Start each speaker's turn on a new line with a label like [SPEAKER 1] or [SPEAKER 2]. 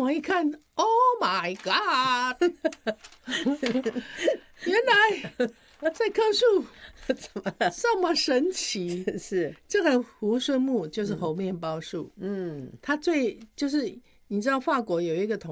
[SPEAKER 1] 王一看 ，Oh my God！ 原来这棵树
[SPEAKER 2] 怎么了？
[SPEAKER 1] 这么神奇。
[SPEAKER 2] 是，
[SPEAKER 1] 这个胡顺木就是猴面包树，它就是你知道法国有一个